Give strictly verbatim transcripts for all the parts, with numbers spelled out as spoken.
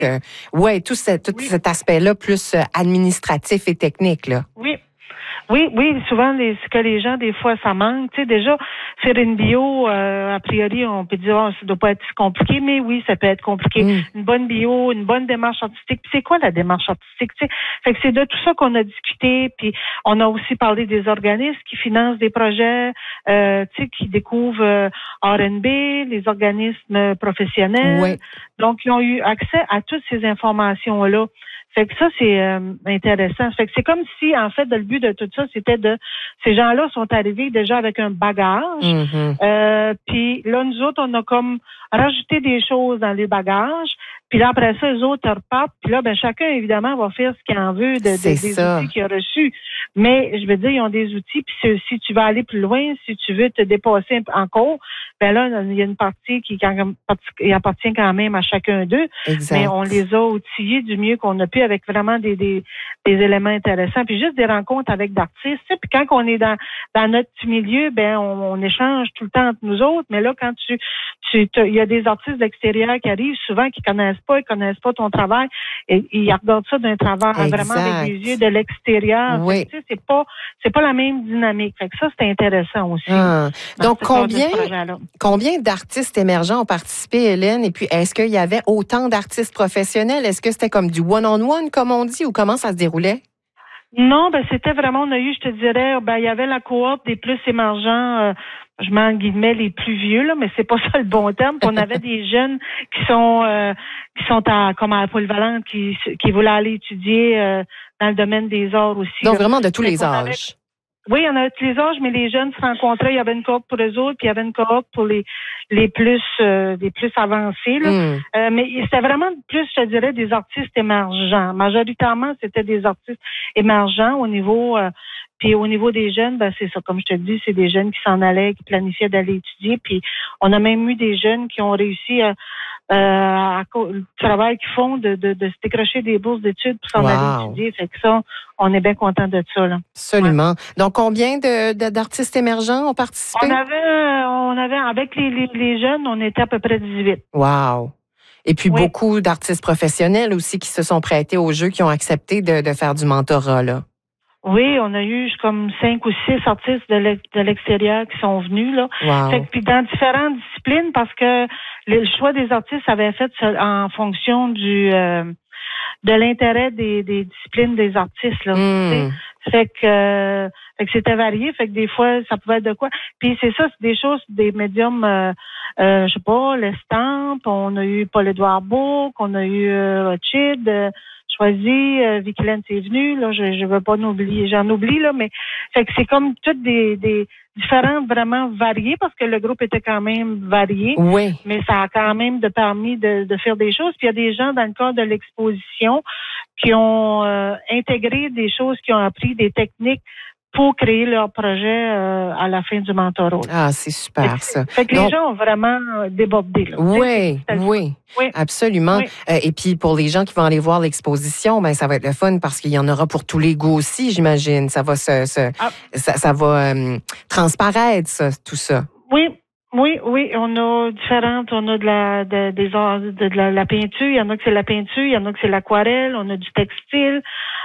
Euh, ouais, tout, ce, tout oui. cet aspect-là plus euh, administratif et technique, là. Oui. Oui, oui, souvent, les, ce que les gens, des fois, ça manque. Tu sais, déjà, faire une bio, euh, a priori, on peut dire, oh, ça doit pas être si compliqué, mais oui, ça peut être compliqué. Mm. Une bonne bio, une bonne démarche artistique. Puis c'est quoi la démarche artistique, tu sais? Fait que c'est de tout ça qu'on a discuté. Puis on a aussi parlé des organismes qui financent des projets, euh, tu sais, qui découvrent euh, R and B, les organismes professionnels. Oui. Donc, ils ont eu accès à toutes ces informations-là. Fait que ça, c'est euh, intéressant. Fait que c'est comme si, en fait, le but de tout ça, c'était de... Ces gens-là sont arrivés déjà avec un bagage. Mm-hmm. Euh, puis là, nous autres, on a comme rajouté des choses dans les bagages. Puis là, après ça, les autres repartent. Puis là, ben chacun, évidemment, va faire ce qu'il en veut de, de, C'est des ça. outils qu'il a reçus. Mais, je veux dire, ils ont des outils. Puis si, si tu veux aller plus loin, si tu veux te dépasser encore, ben là, il y a une partie qui, qui appartient quand même à chacun d'eux. Exact. Mais on les a outillés du mieux qu'on a pu avec vraiment des, des, des éléments intéressants. Puis juste des rencontres avec d'artistes. Puis quand on est dans, dans notre petit milieu, ben on, on échange tout le temps entre nous autres. Mais là, quand tu, tu il y a des artistes de l'extérieur qui arrivent, souvent qui connaissent pas, ils connaissent pas ton travail. Et ils regardent ça d'un travers vraiment avec des yeux de l'extérieur. Oui. Fait que, tu sais, c'est pas, c'est pas la même dynamique. Fait que ça, c'est intéressant aussi. Ah. Donc, combien, de combien d'artistes émergents ont participé, Hélène? Et puis, est-ce qu'il y avait autant d'artistes professionnels? Est-ce que c'était comme du one-on-one, comme on dit, ou comment ça se déroulait? Non, ben c'était vraiment, on a eu, je te dirais, ben il y avait la cohorte des plus émergents, euh, je mets en guillemets les plus vieux, là, mais c'est pas ça le bon terme. Puis on avait des jeunes qui sont euh, qui sont à comme à la polyvalente, qui qui voulaient aller étudier euh, dans le domaine des arts aussi. Donc là. vraiment de tous Fait les âges. Avait... Oui, il y en a tous les âges, mais les jeunes se rencontraient. Il y avait une cohorte pour eux autres, puis il y avait une cohorte pour les les plus euh, les plus avancés. Là. Mm. Euh, mais c'était vraiment plus, je dirais, des artistes émergents. Majoritairement, c'était des artistes émergents au niveau euh, puis au niveau des jeunes, ben c'est ça. Comme je te le dis, c'est des jeunes qui s'en allaient, qui planifiaient d'aller étudier. Puis on a même eu des jeunes qui ont réussi à Euh, à, le travail qu'ils font de, de, de se décrocher des bourses d'études pour s'en wow. aller étudier. Fait que ça, on est bien content de ça, là. Absolument. Ouais. Donc, combien de, de, d'artistes émergents ont participé? On avait, on avait, avec les, les, les jeunes, on était à peu près dix-huit. Wow. Et puis, oui. beaucoup d'artistes professionnels aussi qui se sont prêtés au jeu, qui ont accepté de, de faire du mentorat, là. Oui, on a eu comme cinq ou six artistes de l'extérieur qui sont venus, là. Wow. Fait que, puis dans différentes disciplines, parce que le choix des artistes avait fait en fonction du euh, de l'intérêt des, des disciplines des artistes, là. Mm. Fait que, euh, fait que c'était varié, fait que des fois, ça pouvait être de quoi. Puis c'est ça, c'est des choses, des médiums, euh, euh, je sais pas, l'Estampe, on a eu Paul-Édouard Bourque, on a eu euh, Rothschild, euh, Choisi, euh, Vicky-Laine est venue, là, je je veux pas n'oublier, j'en oublie, là, mais fait que c'est comme toutes des, des différentes vraiment variées parce que le groupe était quand même varié. Oui. Mais ça a quand même de permis de, de faire des choses. Puis il y a des gens dans le cadre de l'exposition qui ont euh, intégré des choses, qui ont appris des techniques pour créer leur projet euh, à la fin du mentorat. Ah, c'est super, fait, ça. Fait que Donc, les gens ont vraiment débordé. Là. Oui, oui, oui, absolument. Oui. Euh, et puis, pour les gens qui vont aller voir l'exposition, ben ça va être le fun parce qu'il y en aura pour tous les goûts aussi, j'imagine. Ça va se, se ah. ça, ça va euh, transparaître, ça, tout ça. Oui. Oui, oui, on a différentes, on a de la de, des arts, de, de la, la peinture, il y en a que c'est la peinture, il y en a que c'est l'aquarelle, on a du textile,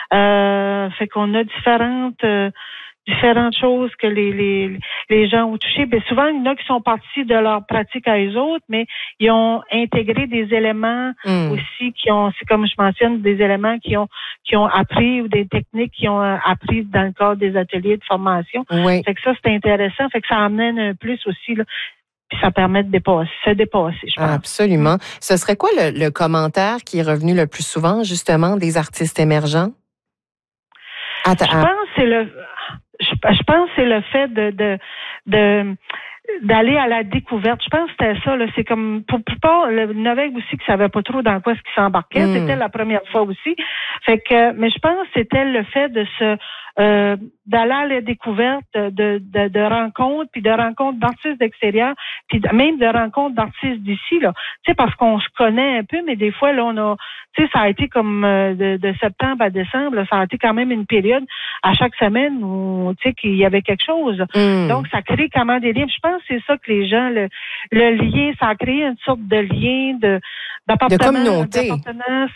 euh, fait qu'on a différentes euh, différentes choses que les les les gens ont touchées. Ben souvent il y en a qui sont partis de leur pratique à eux autres, mais ils ont intégré des éléments mm. aussi qui ont, c'est comme je mentionne, des éléments qui ont qui ont appris ou des techniques qui ont appris dans le cadre des ateliers de formation. Oui. Fait que ça c'est intéressant, fait que ça amène un plus aussi là. Puis ça permet de dépasser, se dépasser, je pense. Absolument. Ce serait quoi le, le commentaire qui est revenu le plus souvent, justement, des artistes émergents? Attends, je pense que c'est le, je, je pense que c'est le fait de, de, de d'aller à la découverte. Je pense que c'était ça, là. C'est comme, pour plupart, le Novek aussi qui savait pas trop dans quoi ce qu'il s'embarquait. Mm. C'était la première fois aussi. Fait que, mais je pense que c'était le fait de se, euh, d'aller à la découverte de, de, de rencontres, puis de rencontres d'artistes d'extérieur, puis même de rencontres d'artistes d'ici, là. Tu sais, parce qu'on se connaît un peu, mais des fois, là, on a, tu sais, ça a été comme euh, de, de septembre à décembre, là, ça a été quand même une période à chaque semaine où, tu sais, qu'il y avait quelque chose. Mm. Donc, ça crée quand même des liens. Je pense que c'est ça que les gens, le, le lien, ça a créé une sorte de lien, de, d'appartenance, de communauté. d'appartenance